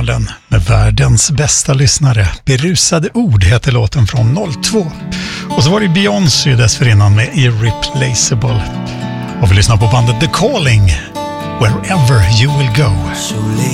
kanalen med världens bästa lyssnare. Berusade ord heter låten från 02. Och så var det Beyoncé dessförinnan med Irreplaceable. Och vi lyssnar på bandet The Calling, Wherever You Will Go.